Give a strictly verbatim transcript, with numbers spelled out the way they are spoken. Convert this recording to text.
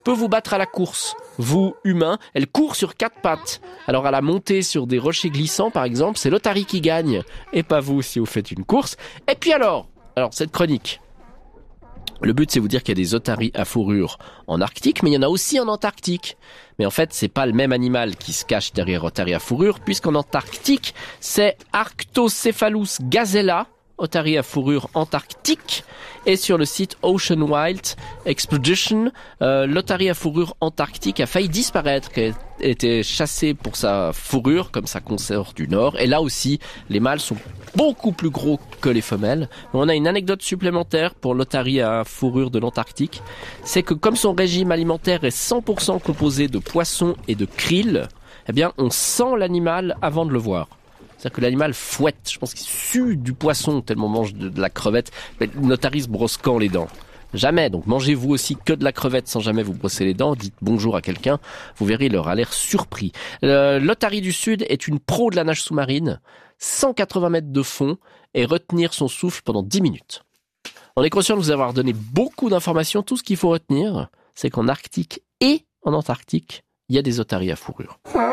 peut vous battre à la course. Vous, humain, elle court sur quatre pattes. Alors à la montée sur des rochers glissants, par exemple, c'est l'otarie qui gagne, et pas vous si vous faites une course. Et puis alors, alors cette chronique, le but c'est vous dire qu'il y a des otaries à fourrure en Arctique, mais il y en a aussi en Antarctique. Mais en fait, c'est pas le même animal qui se cache derrière otarie à fourrure, puisqu'en Antarctique, c'est Arctocéphalus gazella, otarie à fourrure antarctique, et sur le site Ocean Wild Expedition, euh, l'otarie à fourrure antarctique a failli disparaître, qu'elle était chassée pour sa fourrure, comme sa consort du Nord, et là aussi, les mâles sont beaucoup plus gros que les femelles. Mais on a une anecdote supplémentaire pour l'otarie à fourrure de l'Antarctique, c'est que comme son régime alimentaire est cent pour cent composé de poissons et de krill, eh bien, on sent l'animal avant de le voir. C'est-à-dire que l'animal fouette, je pense qu'il sue du poisson tellement on mange de, de la crevette. Mais l'otarie se brosse quand les dents? Jamais. Donc mangez-vous aussi que de la crevette sans jamais vous brosser les dents. Dites bonjour à quelqu'un, vous verrez, il aura l'air surpris. Euh, l'otarie du Sud est une pro de la nage sous-marine, cent quatre-vingts mètres de fond et retenir son souffle pendant dix minutes. On est conscient de vous avoir donné beaucoup d'informations. Tout ce qu'il faut retenir, c'est qu'en Arctique et en Antarctique, il y a des otaries à fourrure.